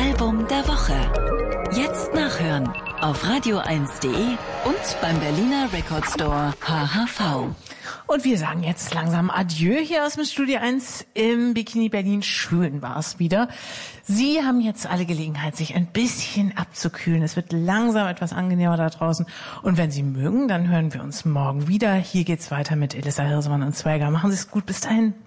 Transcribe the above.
Album der Woche. Jetzt nachhören auf radio1.de und beim Berliner Record Store HHV. Und wir sagen jetzt langsam Adieu hier aus dem Studio 1 im Bikini Berlin. Schön war es wieder. Sie haben jetzt alle Gelegenheit, sich ein bisschen abzukühlen. Es wird langsam etwas angenehmer da draußen. Und wenn Sie mögen, dann hören wir uns morgen wieder. Hier geht's weiter mit Elissa Hirsemann und Zweiger. Machen Sie es gut. Bis dahin.